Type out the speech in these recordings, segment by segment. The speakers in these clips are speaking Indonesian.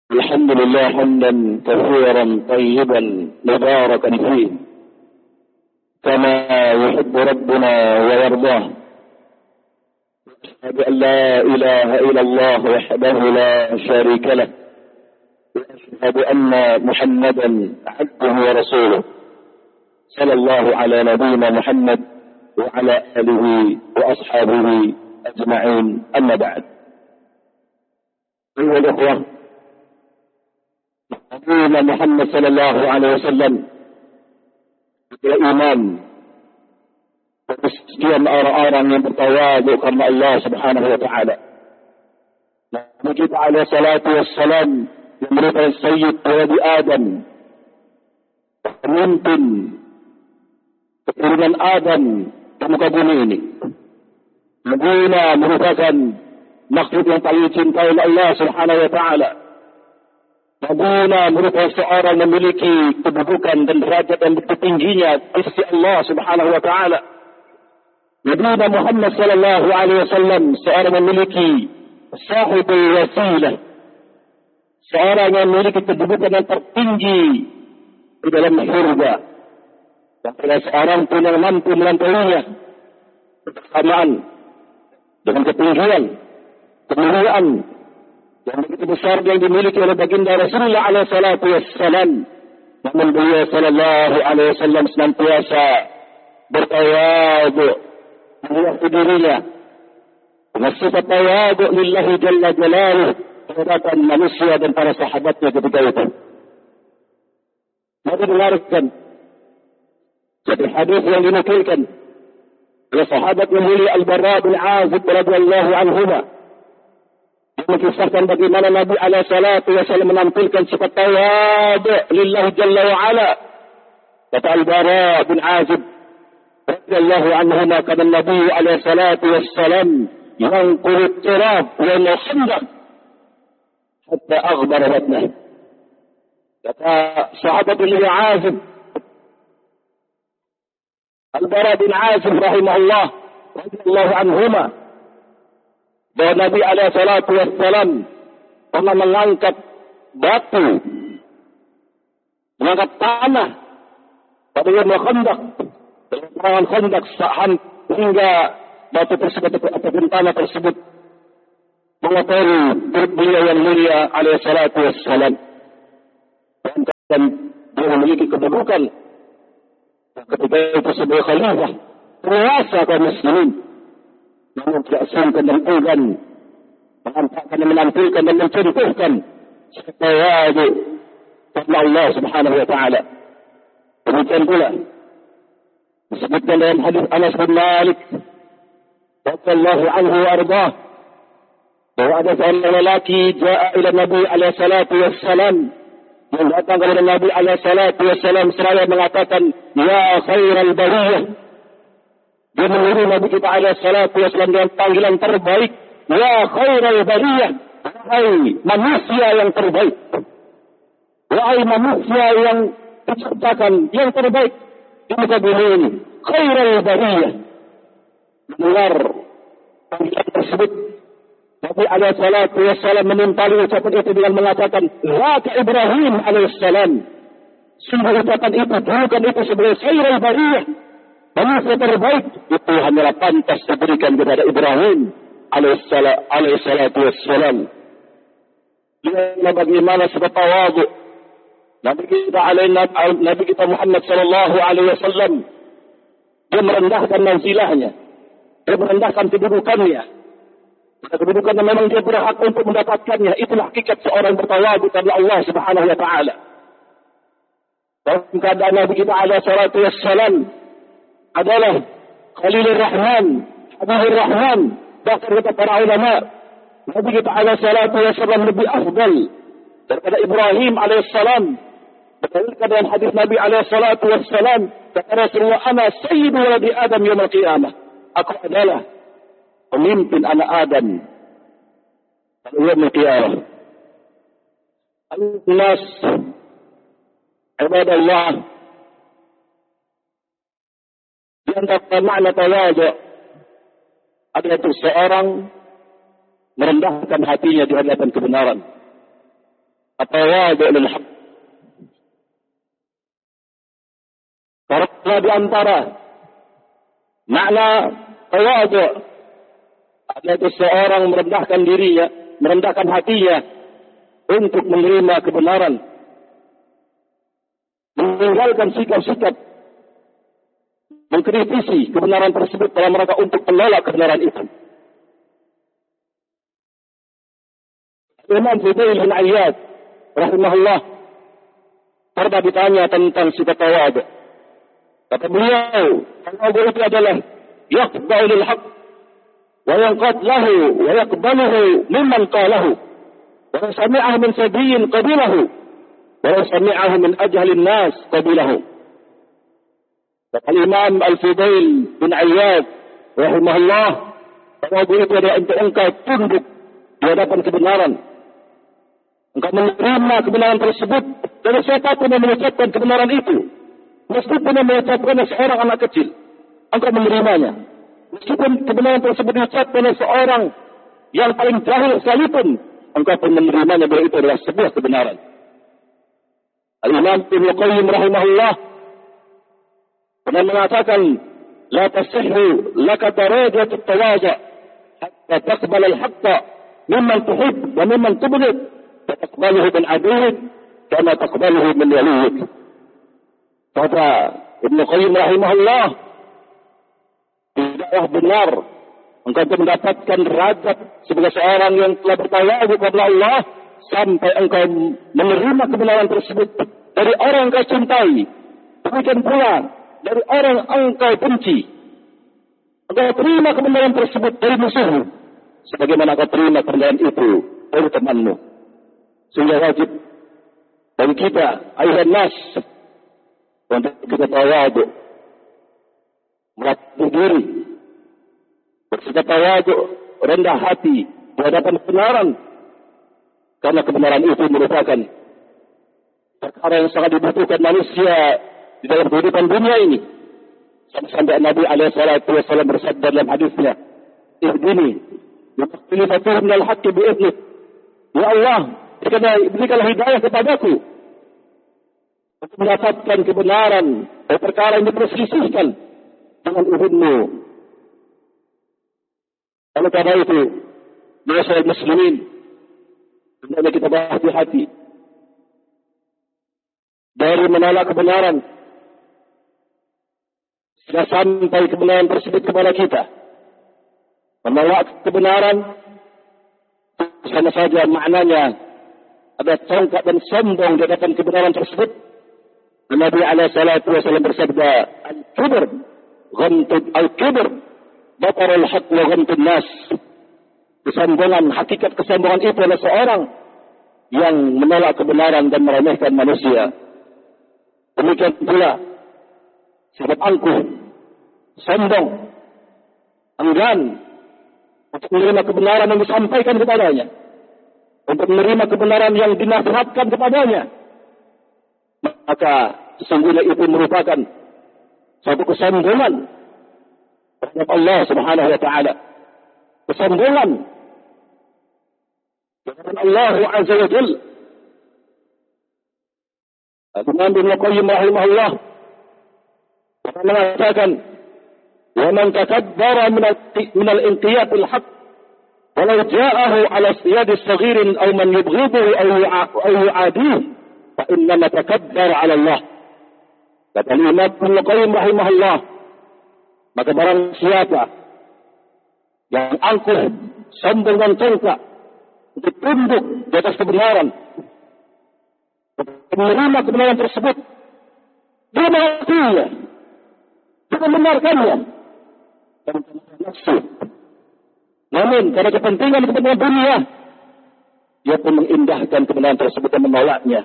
الحمد لله حمدا كثيرا طيبا مباركا فيه كما يحب ربنا ويرضاه. أشهد أن لا إله إلا الله وحده لا شريك له، وأشهد أن محمدا عبده ورسوله، صلى الله على نبينا محمد وعلى آله وأصحابه أجمعين. أما بعد، أيها الأخوة، نبينا Muhammad sallallahu alaihi wasallam adalah iman bagi sekian orang-orang yang bertawadu karena Allah Subhanahu wa taala. Nabi kita alaihi salatu wassalam yang merupakan sayyid waladi Adam, pemimpin keturunan Adam di muka bumi ini. Nabi merupakan makhluk yang paling dicintai oleh Allah Subhanahu wa taala. Nabiuna merupakan seorang memiliki kedudukan dan derajat yang begitu tingginya di sisi Allah Subhanahu wa taala. Nabiuna Muhammad sallallahu alaihi wasallam seorang memiliki sahibul wasilah, seorang yang memiliki kedudukan yang tertinggi di dalam surga. Dan tidak seorang pun yang mampu melampauinya bersamaan dengan ketinggian, kemuliaan yang begitu besar yang dimiliki oleh baginda Rasulullah alaihi salatu wassalam. Namun beliau sallallahu alaihi wasallam senantiasa bertawadu menghadapi dirinya dengan sifat tawadu lillahi jalla jalaluh terhadap manusia dan para sahabatnya ketika itu. Mari dengarkan satu hadis yang dinukilkan oleh sahabat yang mulia Al-Bara bin Azib radhiyallahu anhuma, mengisahkan bagaimana Nabi alaihi salatu wasallam menampilkan sifat tawadu lillahi jalla wa ala. Kata Al-Bara bin Azib radhiyallahu anhu, kana Nabi alaihi salatu wassalam yanqulu at-turab wa al-khandaq hatta aghbara batnah. Kata sahabat bin Azib Al-Bara bin Azib rahimahullah radhiyallahu anhuma, bahwa Nabi alaihi salatu wassalam pernah mengangkat batu, mengangkat tanah pada Yaum Khandaq, peperangan Khandaq, hingga batu tersebut ataupun tanah tersebut mengotori perut beliau yang mulia alaihi salatu wassalam. Dan dia memiliki kedudukan ketika itu sebagai khalifah, penguasa kaum muslimin. Namun tidak sangka dan enggan menampakkan dan menampilkan dan mencontohkan tawadu kepada Allah Subhanahu wa taala. Demikian pula disebutkan dalam hadis Anas bin Malik radhiyallahu anhu wa ardhah, bahwa ada seorang lelaki jaa ila Nabi alaihi salatu wassalam, yang datang kepada Nabi alaihi salatu wassalam seraya mengatakan, ya khairal bariyah. Dia mengirim Nabi kita alaihi salatu wassalam dengan panggilan terbaik, ya khairal bariyah, wahai manusia yang terbaik, wahai manusia yang diciptakan yang terbaik di muka bumi ini, khairal bariyah. Mendengar panggilan tersebut, Nabi alaihi salatu wassalam menimpali ucapan itu dengan mengatakan, Zaka Ibrahim alaihi salam. Sungguh ucapan itu, bukan itu sebagai khairal bariyah, manusia terbaik, itu hanyalah pantas diberikan kepada Ibrahim alaihi salatu wassalam. Lihatlah bagaimana sebab tawadu Nabi kita Muhammad sallallahu alaihi wasallam. Dia merendahkan manzilahnya, dia merendahkan kedudukannya, kedudukan yang memang dia berhak untuk mendapatkannya. Itulah hakikat seorang bertawadu kepada Allah Subhanahu wa taala. Dan keadaan Nabi kita alaihi salatu wassalam adalah Khalilur Rahman, Habibur Rahman. Bahkan kata para ulama, Nabi kita alaihi salatu wassalam lebih afdal daripada Ibrahim alaihi salam. Berdasarkan dalam hadis Nabi alaihi salatu wassalam, kata Rasulullah, ana sayyidu waladi Adam yaumil qiyamah. Aku adalah pemimpin anak Adam pada yaumil qiyamah. Al-nas ibadallah, di antara makna tawadu adalah untuk seorang merendahkan hatinya di hadapan kebenaran. at-tawadu' lil haqq. Karena di antara makna tawadu' adalah seorang merendahkan dirinya, merendahkan hatinya untuk menerima kebenaran, meninggalkan sikap-sikap mengkritisi kebenaran tersebut dalam rangka untuk menolak kebenaran itu. Imam Fudail bin Iyad rahimahullah pernah ditanya tentang sifat tawadu'. Kata beliau, tawadu' itu adalah yaqba'u lil haqq wa yanqad lahu wa yaqbaluhu mimman qalahu wa sami'ahu min sabiyyin qabilahu wa sami'ahu min ajhalin nas qabilahu. Kata Imam Al-Fudail bin Iyad rahimahullah, tawadu' itu adalah untuk engkau tunduk di hadapan kebenaran. Engkau menerima kebenaran tersebut dari siapapun yang mengucapkan kebenaran itu. Meskipun yang mengucapkannya seorang anak kecil, engkau menerimanya. Meskipun kebenaran tersebut diucapkan oleh seorang yang paling jahil sekalipun, engkau pun menerimanya bila itu adalah sebuah kebenaran. Al-Imam Ibnu Qayyim rahimahullah pernah mengatakan, la tasihhu laka darajatut tawadhu' hatta taqbal al-haqqa mimman tuhib wa mimman tubghid. Taqbaluhu min aduwwik kama taqbaluhu min waliyik. Kata Ibnu Qayyim rahimahullah, tidaklah benar engkau mendapatkan derajat sebagai seorang yang telah bertawadu kepada Allah sampai engkau menerima kebenaran tersebut dari orang yang kau cintai, demikian pula dari orang yang engkau benci. Engkau terima kebenaran tersebut dari musuhmu, sebagaimana kau terima kebenaran itu dari temanmu. Sehingga wajib bagi kita, ayuhan nas, untuk kita tawadu', melatih diri, bersikap tawadu', rendah hati di hadapan kebenaran, karena kebenaran itu merupakan perkara yang sangat dibutuhkan manusia di dalam kehidupan dunia ini. Sampai Nabi SAW bersabda dalam hadisnya, "Ihdini limakhtalafatuhum minal haqqi bi'idnik." Ya Allah, berikanlah hidayah kepadaku untuk mendapatkan kebenaran dari perkara yang diperselisihkan dengan izin-Mu. Oleh karena itu, masyarakat muslimin, hendaknya kita berhati-hati dari menolak kebenaran sudah sampai kebenaran tersebut kepada kita. Menolak kebenaran sama saja maknanya ada congkak dan sombong di hadapan kebenaran tersebut. Nabi SAW bersabda, al-kibr ghamtud al-kibr batarul haqq wa ghamtud nas. Kesombongan, hakikat kesombongan itu adalah seorang yang menolak kebenaran dan meremehkan manusia. Demikian pula sifat angkuh, sombong, enggan untuk menerima kebenaran yang disampaikan kepadanya, untuk menerima kebenaran yang dinasihatkan kepadanya, maka sesungguhnya itu merupakan satu kesombongan terhadap Allah Subhanahu wa taala. Kesombongan kepada Allah Azza wa Jalla. Imam Ibnu Qayyim rahimahullah mengatakan, "Wa man takabbara min al-inqiyad al-haqq walau ja'ahu 'ala siyad as-saghir aw man yubghiduhu aw yu'adihi fa innama takabbara 'ala Allah." Kata Imam Ibnu Qayyim rahimahullah, maka barang siapa yang angkuh, sombong dan congkak untuk tunduk di atas kebenaran, menerima kebenaran tersebut, dia mengakuinya, dia membenarkannya, dan nafsu. Namun karena kepentingan dunia, dia pun mengindahkan kebenaran tersebut dan menolaknya.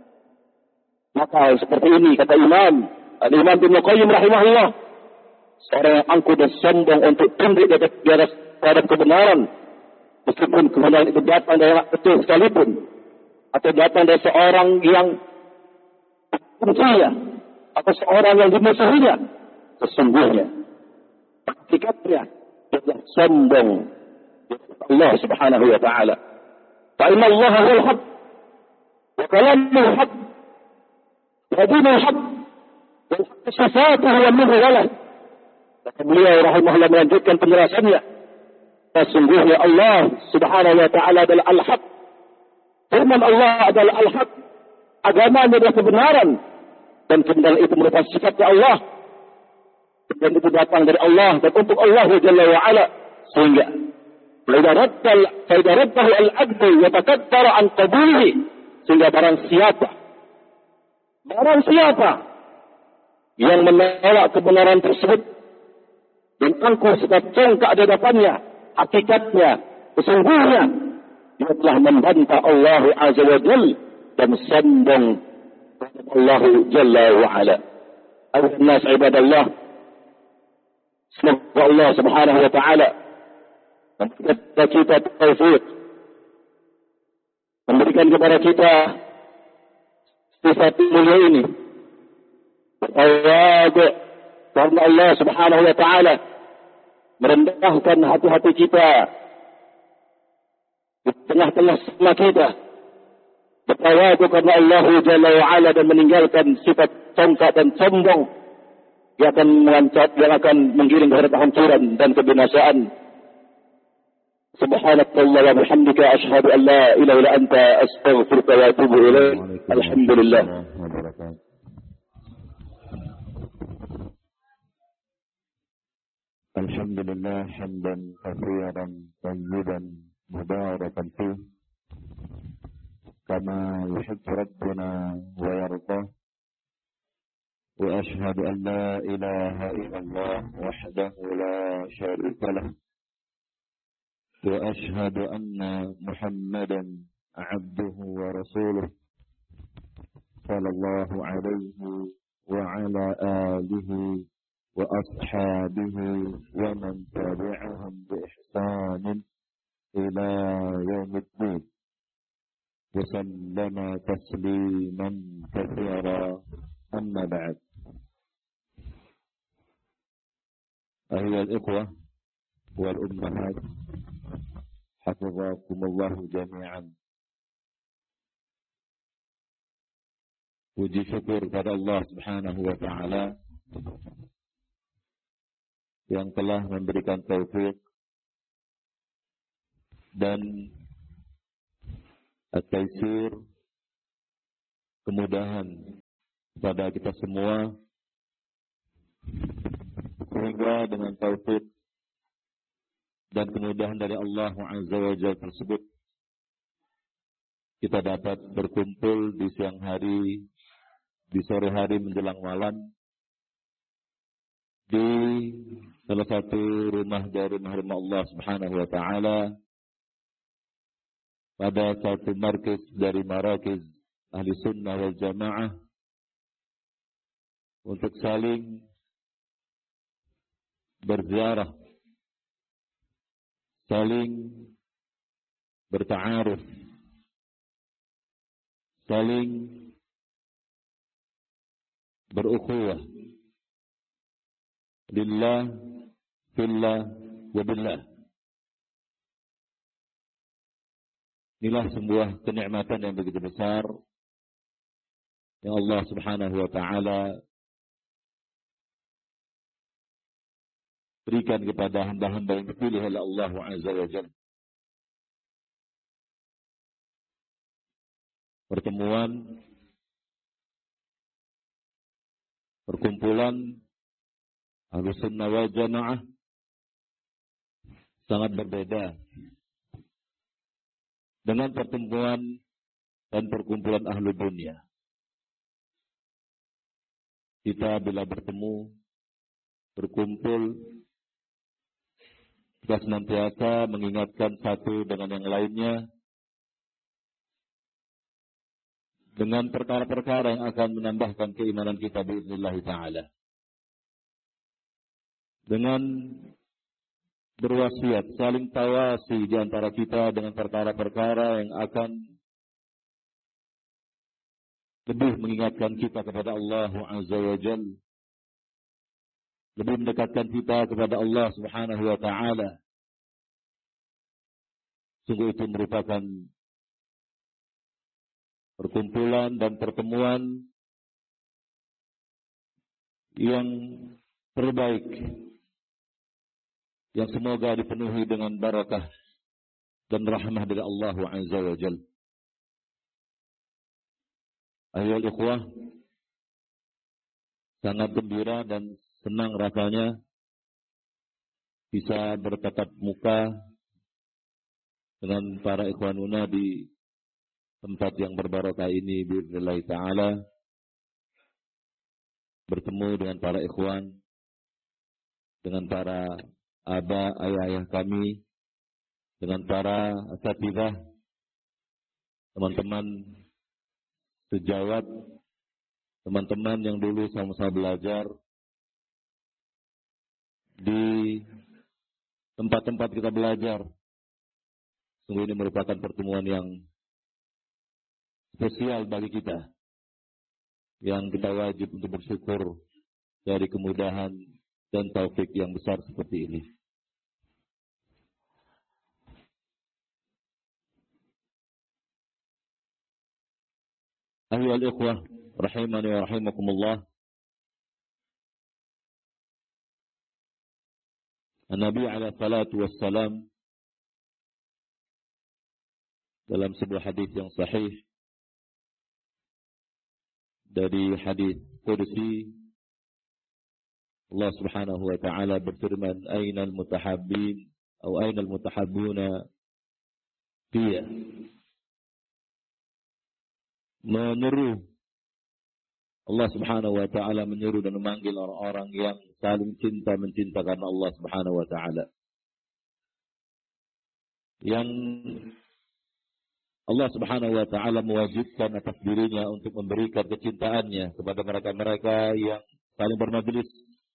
Maka seperti ini kata Imam Ibnu Qayyim rahimahullah, seorang yang angkuh dan sombong untuk tunduk di atas terhadap kebenaran, meskipun kebenaran itu datang dari anak kecil sekalipun, atau datang dari seorang yang bencinya, atau seorang yang dimusuhinya, sesungguhnya hakikatnya dia sombong Allah Subhanahu wa taala. Fa inna Allah huwal haqq وكلامه الحق ودينه الحق والحق صفاته ومنه ولد. Maka beliau rahimahullah melanjutkan penjelasannya. Sesungguhnya Allah subhanahu wa ta'ala adalah al-haq. Firman Allah adalah al-haq. Agamanya adalah kebenaran. Dan kebenaran itu merupakan sifatnya Allah. Dan itu datang dari Allah dan untuk Allah Jalla wa'ala. Sehingga فإذا رده العبد يتكبر عن قبوله. Sehingga barang siapa yang menolak kebenaran tersebut dan angkuh sebab congkak di hadapannya, hakikatnya, sesungguhnya dia telah membantah Allah Azza wa Jalla dan sombong Allah Jalla wa Ala. Ayuhan nas ibadallah, semoga Allah Subhanahu wa taala memberikan kita taufik, memberikan kepada kita sifat mulia ini. Tawadu' karena Allah Subhanahu wa taala merendahkan hati-hati kita di tengah-tengah semua kita. Bertawadu karena Allah Jalla wa Ala dan meninggalkan sifat congkak dan sombong yang akan menggiring kepada kehancuran dan kebinasaan. Subhanakallah wa bihamdika asyhadu an la ilaha illa anta astaghfiruka wa atubu ilaik. Alhamdulillah. Alhamdulillah hamdan katsiran tayyiban mubarakan fihi kama yuhibbu rabbuna wa yarda. Wa ashhadu an la ilaha illallah wahdahu la syarika lah. Wa ashhadu anna Muhammadan abduhu wa rasuluh sallallahu alaihi wa ala alihi وأصحابه ومن تبعهم بإحسان إلى يوم الدين وسلم تسليما كثيرا. أما بعد، أيها الإخوة والأمهات حفظكم الله جميعا. Puji syukur kepada Allah Subhanahu wa taala yang telah memberikan taufik dan at-taisir, kemudahan kepada kita semua, sehingga dengan taufik dan kemudahan dari Allah Azza wa Jalla tersebut kita dapat berkumpul di siang hari, di sore hari menjelang malam di salah satu rumah dari rumah Allah Subhanahu wa taala, pada satu markis dari marakiz Ahli Sunnah wal Jamaah, untuk saling berziarah, saling berta'aruf, saling berukhuwah lillah, fillah, wa billah. Inilah sebuah kenikmatan yang begitu besar yang Allah Subhanahu wa taala berikan kepada hamba-hamba yang dipilih oleh Allah Azza wa Jalla. Perkumpulan Ahlus Sunnah wal Jamaah sangat berbeda dengan pertemuan dan perkumpulan ahlu dunia. Kita bila bertemu, berkumpul, kita senantiasa mengingatkan satu dengan yang lainnya dengan perkara-perkara yang akan menambahkan keimanan kita biiznillah ta'ala. Dengan berwasiat, saling tawasi di antara kita dengan perkara-perkara yang akan lebih mengingatkan kita kepada Allah Azza wa Jalla, lebih mendekatkan kita kepada Allah Subhanahu wa taala. Sungguh itu merupakan perkumpulan dan pertemuan yang terbaik, yang semoga dipenuhi dengan barakah dan rahmah dari Allah Azza wa Jalla. Ayolah ikhwah, sangat gembira dan senang rasanya bisa bertatap muka dengan para ikhwanuna di tempat yang berbarakah ini billahi ta'ala, bertemu dengan para ikhwan, dengan para aba, ayah-ayah kami, dengan para asatidzah, teman-teman sejawat, teman-teman yang dulu sama-sama belajar di tempat-tempat kita belajar. Sungguh ini merupakan pertemuan yang spesial bagi kita, yang kita wajib untuk bersyukur dari kemudahan dan taufik yang besar seperti ini. Ayyuhal ikhwah, rahimani wa rahimakumullah. Nabi alaihi salatu wassalam dalam sebuah hadis yang sahih dari hadis qudsi, Allah Subhanahu wa taala berfirman, "Ainal mutahabbin atau ainal mutahabbuna fiyya." Menyeru, Allah Subhanahu wa taala menyeru dan memanggil orang-orang yang saling cinta mencinta karena Allah Subhanahu wa taala. Yang Allah Subhanahu wa taala mewajibkan atas dirinya untuk memberikan kecintaannya kepada mereka-mereka yang saling bermajlis,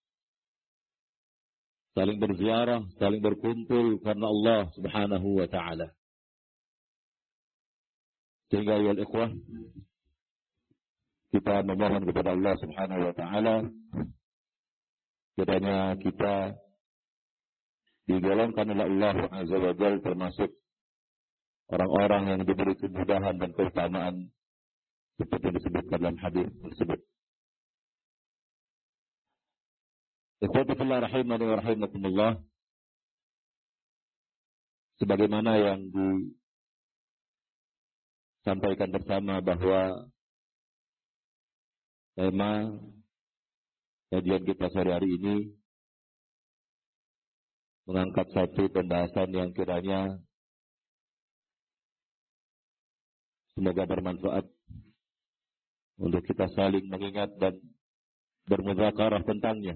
saling berziarah, saling berkumpul karena Allah Subhanahu wa taala. Sehingga ya ikhwah, kita memohon kepada Allah Subhanahu wa taala kiranya kita digolongkan oleh Allah Azza wa Jalla termasuk orang-orang yang diberi kemudahan dan keutamaan seperti yang disebutkan dalam hadis tersebut. Ikhwati fillah rahimani wa rahimakumullah, sebagaimana yang disampaikan bersama bahwa tema kajian kita sore hari ini mengangkat satu pembahasan yang kiranya semoga bermanfaat untuk kita saling mengingat dan bermudzakarah tentangnya,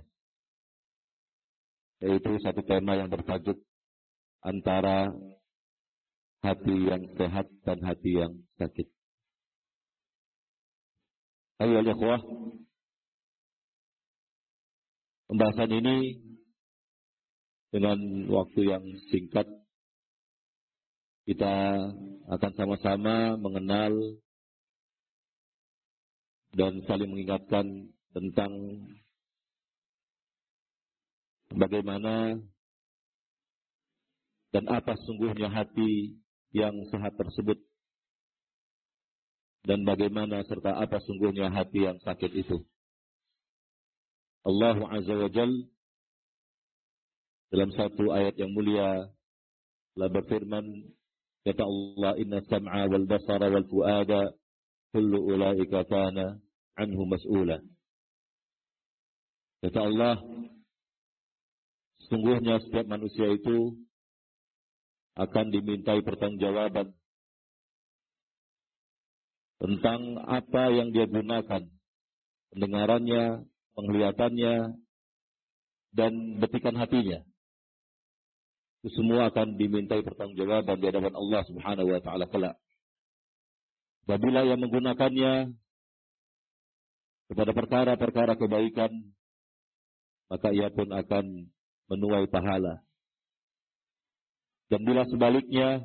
yaitu satu tema yang bertajuk antara hati yang sehat dan hati yang sakit. Ayo ikhwah, pembahasan ini dengan waktu yang singkat kita akan sama-sama mengenal dan saling mengingatkan tentang bagaimana dan apa sungguhnya hati yang sehat tersebut, dan bagaimana serta apa sungguhnya hati yang sakit itu. Allah Azza wa Jalla dalam satu ayat yang mulia telah berfirman, kata Allah, inna sam'a wal basara wal fuada kullu ulaika kana anhu mas'ula. Kata Allah, sungguhnya setiap manusia itu akan dimintai pertanggungjawaban tentang apa yang dia gunakan, pendengarannya, penglihatannya, dan betikan hatinya. Itu semua akan dimintai pertanggungjawaban di hadapan Allah Subhanahu wa taala kelak. Apabila yang menggunakannya kepada perkara-perkara kebaikan, maka ia pun akan menuai pahala. Dan bila sebaliknya,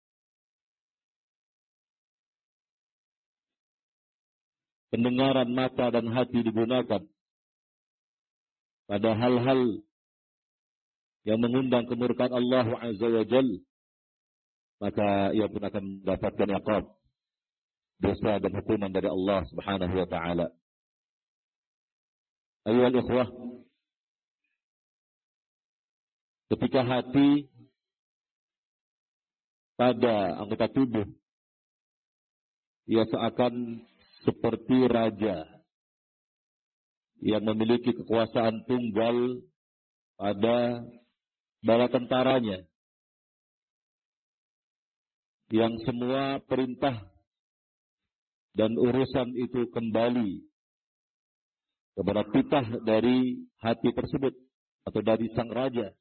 pendengaran mata dan hati digunakan pada hal-hal yang mengundang kemurkaan Allah Azza wa Jalla, maka ia pun akan mendapatkan iqab dosa dan hukuman dari Allah Subhanahu wa taala. Ayyuhal ikhwah, ketika hati pada anggota tubuh ia seakan seperti raja yang memiliki kekuasaan tunggal pada bala tentaranya, yang semua perintah dan urusan itu kembali kepada titah dari hati tersebut atau dari sang raja.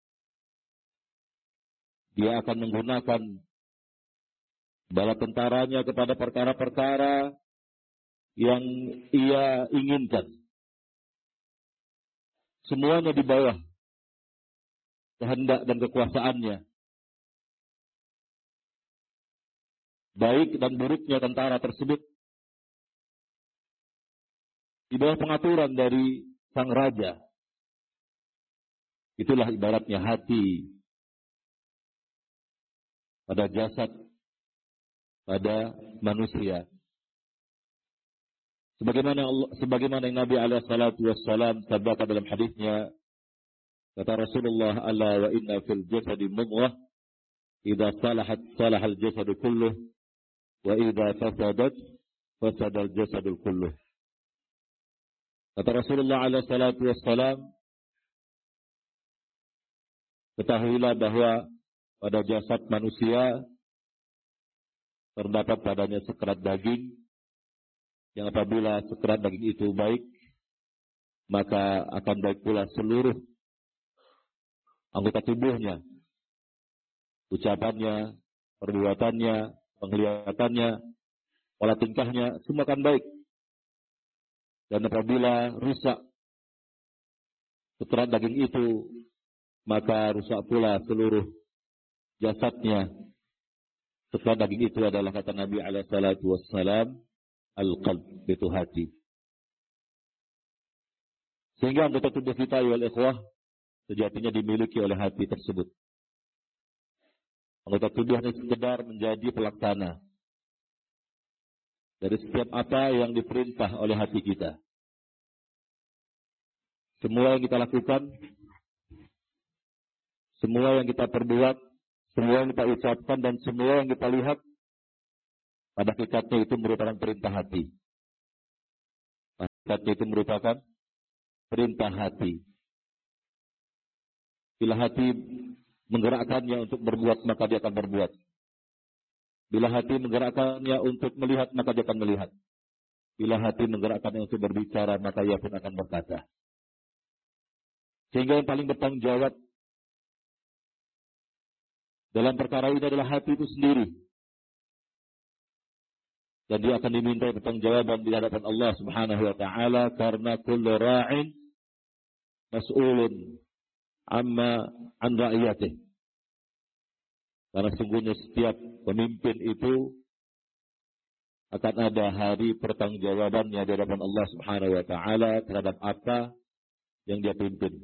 Dia akan menggunakan bala tentaranya kepada perkara-perkara yang ia inginkan. Semuanya di bawah kehendak dan kekuasaannya. Baik dan buruknya tentara tersebut di bawah pengaturan dari sang raja. Itulah ibaratnya hati pada jasad, pada manusia. Sebagaimana yang Nabi alaihi salatu wassalam sabdakan dalam hadisnya, kata Rasulullah, "Ala wa inna fil jasadi mudghah, idza salahat salahal jasadu kulluh, wa idza fasadat fasadal jasadu kulluh." Kata Rasulullah alaihi salatu wassalam, ketahuilah bahwa pada jasad manusia terdapat padanya sekerat daging, yang apabila sekerat daging itu baik, maka akan baik pula seluruh anggota tubuhnya, ucapannya, perbuatannya, penglihatannya, pola tingkahnya, semua akan baik. Dan apabila rusak sekerat daging itu, maka rusak pula seluruh jasadnya. Sekerat daging itu adalah, kata Nabi alaihi salatu wassalam, al-qalb, itu hati. Sehingga anggota tubuh kita, ya ikhwah, sejatinya dimiliki oleh hati tersebut. Anggota tubuh hanya sekedar menjadi pelaksana dari setiap apa yang diperintah oleh hati kita. Semua yang kita lakukan, semua yang kita perbuat, semua yang kita ucapkan, dan semua yang kita lihat, pada hakikatnya itu merupakan perintah hati. Pada hakikatnya itu merupakan perintah hati. Bila hati menggerakkannya untuk berbuat, maka dia akan berbuat. Bila hati menggerakkannya untuk melihat, maka dia akan melihat. Bila hati menggerakkannya untuk berbicara, maka ia pun akan berkata. Sehingga yang paling bertanggung jawab dalam perkara ini adalah hati itu sendiri. Dan dia akan diminta pertanggungjawaban di hadapan Allah Subhanahu wa taala, karena kullu ra'in mas'ulun amma an ra'iyatih. Karena sungguhnya setiap pemimpin itu akan ada hari pertanggungjawabannya di hadapan Allah Subhanahu wa taala terhadap apa yang dia pimpin.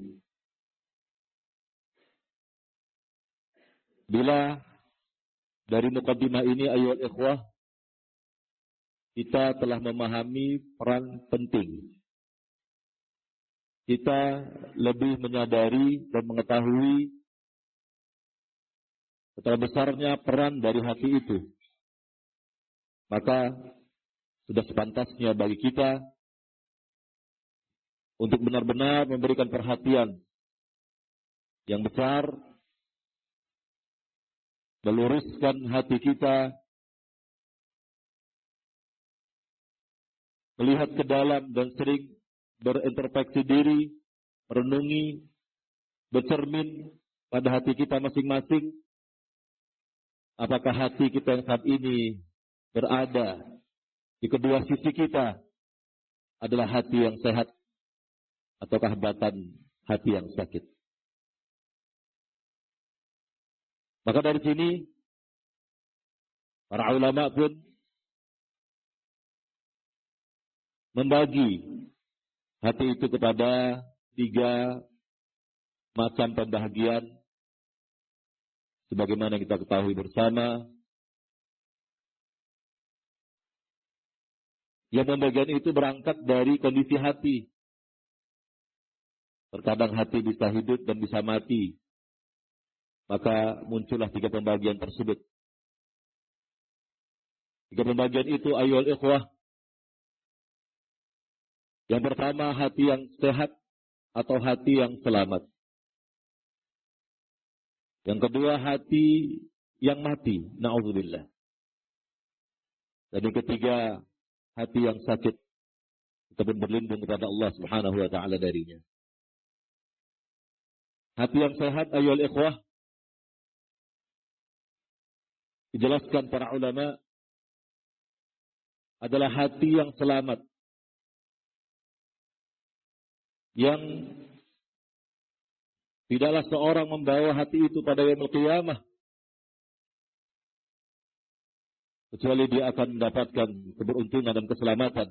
Bila dari mukaddimah ini, ayyuhal ikhwah, kita telah memahami peran penting, kita lebih menyadari dan mengetahui betapa besarnya peran dari hati itu, maka sudah sepantasnya bagi kita untuk benar-benar memberikan perhatian yang besar, meluruskan hati kita, melihat ke dalam dan sering berintrospeksi diri, merenungi, bercermin pada hati kita masing-masing. Apakah hati kita yang saat ini berada di kedua sisi kita adalah hati yang sehat, ataukah batan hati yang sakit? Maka dari sini para ulama pun membagi hati itu kepada 3 macam pembahagian. Sebagaimana kita ketahui bersama, Yang pembagian itu berangkat dari kondisi hati. Terkadang hati bisa hidup dan bisa mati. Maka muncullah 3 pembagian tersebut. 3 pembagian itu ayyuhal ikhwah. Yang pertama hati yang sehat atau hati yang selamat. Yang kedua hati yang mati. Na'udzubillah. Dan yang ketiga hati yang sakit. Kita pun berlindung kepada Allah Subhanahu wa taala darinya. Hati yang sehat ayyuhal ikhwah. Dijelaskan para ulama adalah hati yang selamat. Yang tidaklah seorang membawa hati itu pada yaumul qiyamah kecuali dia akan mendapatkan keberuntungan dan keselamatan.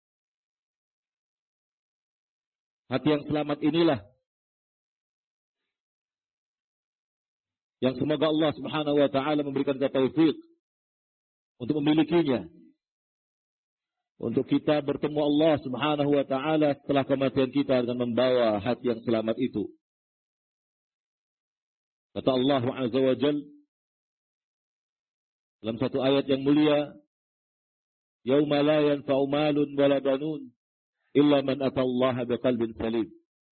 Hati yang selamat inilah yang semoga Allah Subhanahu wa taala memberikan kita taufik untuk memilikinya. Untuk kita bertemu Allah Subhanahu wa taala setelah kematian kita dengan membawa hati yang selamat itu. Kata Allah Azza wa Jalla dalam satu ayat yang mulia, "Yauma la yanfa'u malun wala banun illa man atallaha biqalbin salim."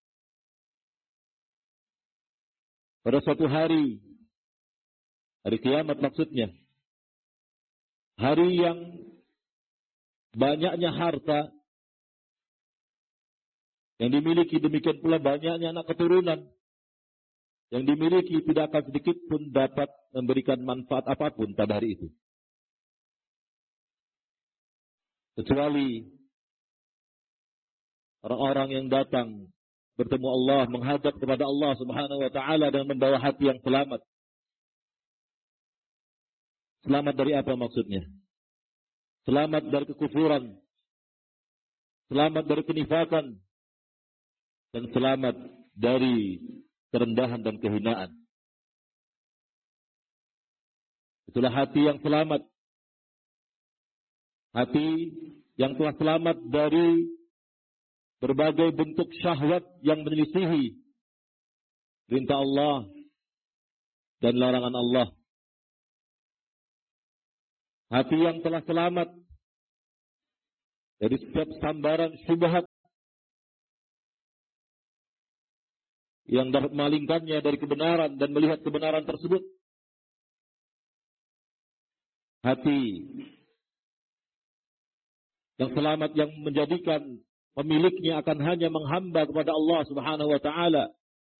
Pada suatu hari kiamat maksudnya, hari yang banyaknya harta yang dimiliki, demikian pula banyaknya anak keturunan yang dimiliki, tidak akan sedikit pun dapat memberikan manfaat apapun pada hari itu. Kecuali orang-orang yang datang bertemu Allah, menghadap kepada Allah Subhanahu wa taala dengan membawa hati yang selamat. Selamat dari apa maksudnya? Selamat dari kekufuran, selamat dari kenifakan, dan selamat dari kerendahan dan kehinaan. Itulah hati yang selamat. Hati yang telah selamat dari berbagai bentuk syahwat yang menyelisihi perintah Allah dan larangan Allah. Hati yang telah selamat dari setiap sambaran syubhat yang dapat memalingkannya dari kebenaran dan melihat kebenaran tersebut. Hati yang selamat yang menjadikan pemiliknya akan hanya menghamba kepada Allah Subhanahu wa taala.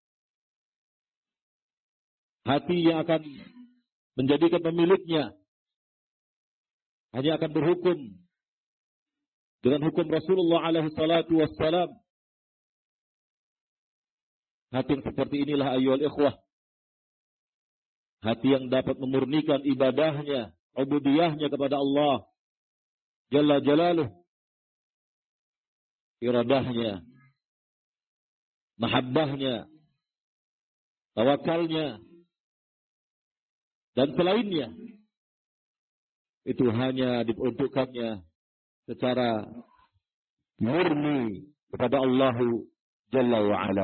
Hati yang akan menjadikan pemiliknya hanya akan berhukum dengan hukum Rasulullah alaihi salatu wassalam. Hati yang seperti inilah ayyuhal ikhwah. Hati yang dapat memurnikan ibadahnya, ubudiyahnya kepada Allah Jalla Jalaluh. Iradahnya, mahabbahnya, tawakalnya, dan selainnya. Itu hanya diperuntukkannya secara murni kepada Allah Jalla wa'ala.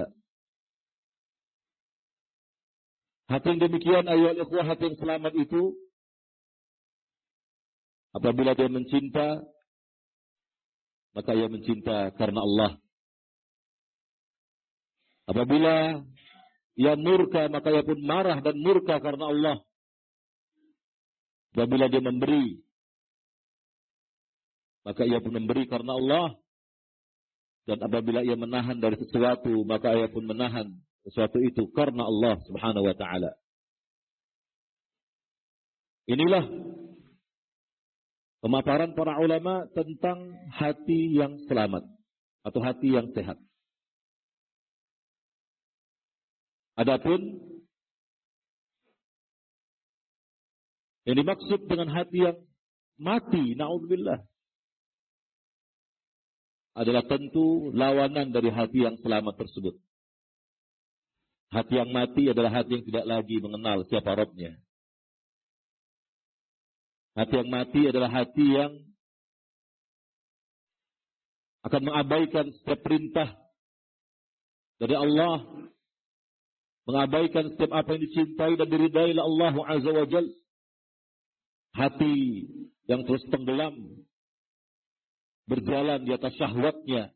Hati yang demikian ayyuhal ikhwah, hati yang selamat itu apabila dia mencinta, maka ia mencinta karena Allah. Apabila ia murka, maka ia pun marah dan murka karena Allah. Apabila dia memberi, maka ia pun memberi karena Allah. Dan apabila ia menahan dari sesuatu, maka ia pun menahan sesuatu itu karena Allah Subhanahu wa ta'ala. Inilah pemaparan para ulama tentang hati yang selamat atau hati yang sehat. Adapun yang dimaksud dengan hati yang mati, na'udzubillah, adalah tentu lawanan dari hati yang selamat tersebut. Hati yang mati adalah hati yang tidak lagi mengenal siapa Rabbnya. Hati yang mati adalah hati yang akan mengabaikan setiap perintah dari Allah, mengabaikan setiap apa yang dicintai dan diridai oleh Allah Azza wa Jalla. Hati yang terus tenggelam, berjalan di atas syahwatnya,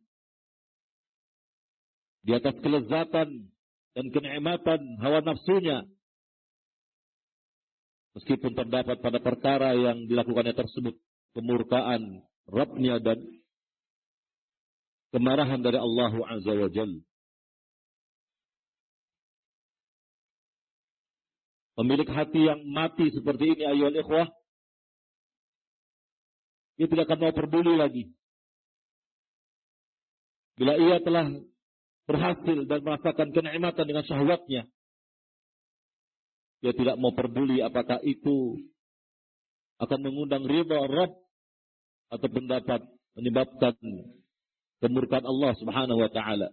di atas kelezatan dan kenikmatan hawa nafsunya, meskipun terdapat pada perkara yang dilakukannya tersebut kemurkaan Rabbnya dan kemarahan dari Allah Azza wa Jalla. Pemilik hati yang mati seperti ini, ayyuhal ikhwah, dia tidak akan mau peduli lagi. Bila ia telah berhasil dan merasakan kenikmatan dengan syahwatnya, dia tidak mau peduli apakah itu akan mengundang ridha Rabb ataupun dapat menyebabkan kemurkaan Allah Subhanahu wa taala.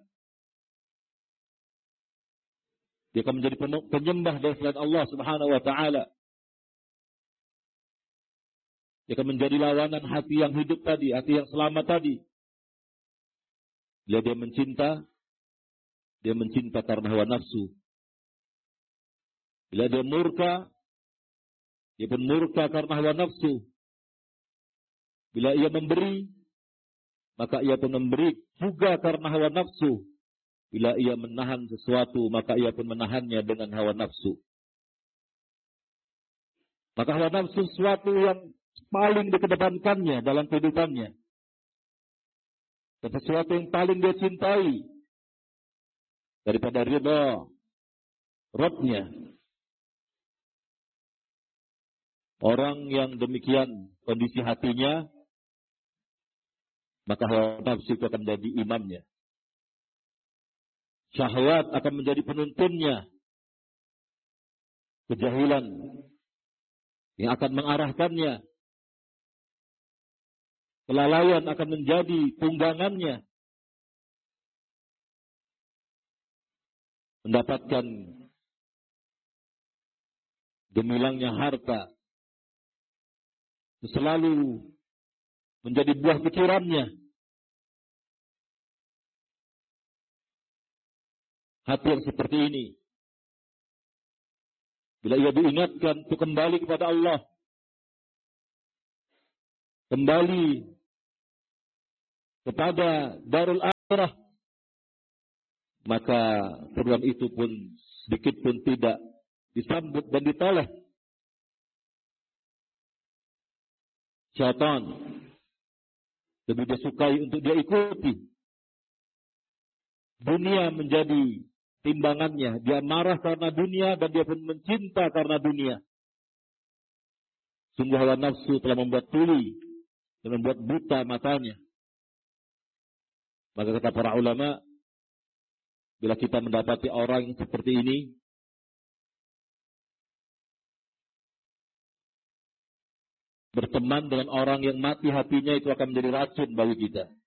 Dia akan menjadi penyembah dari selain Allah Subhanahu wa taala. Dia akan menjadi lawanan hati yang hidup tadi, hati yang selamat tadi. Bila dia mencinta karena hawa nafsu. Bila dia murka, dia pun murka karena hawa nafsu. Bila ia memberi, maka ia pun memberi juga karena hawa nafsu. Bila ia menahan sesuatu, maka ia pun menahannya dengan hawa nafsu. Maka hawa nafsu sesuatu yang paling dikedepankannya dalam kehidupannya. Dan sesuatu yang paling dia cintai daripada ridha Rabbnya. Orang yang demikian kondisi hatinya, maka hawa nafsu itu akan menjadi imamnya. Syahwat akan menjadi penuntunnya. Kejahilan yang akan mengarahkannya. Kelalaian akan menjadi tunggangannya. Mendapatkan gemilangnya harta. Selalu menjadi buah pikirannya. Hati yang seperti ini, bila ia diingatkan untuk kembali kepada Allah, kembali kepada darul akhirah, maka seruan itu pun sedikit pun tidak disambut dan ditoleh. Syaitan lebih dia sukai untuk dia ikuti. Dunia menjadi timbangannya. Dia marah karena dunia dan dia pun mencinta karena dunia. Sungguh hawa nafsu telah membuat tuli dan membuat buta matanya. Maka kata para ulama, bila kita mendapati orang yang seperti ini, berteman dengan orang yang mati hatinya, itu akan menjadi racun bagi kita.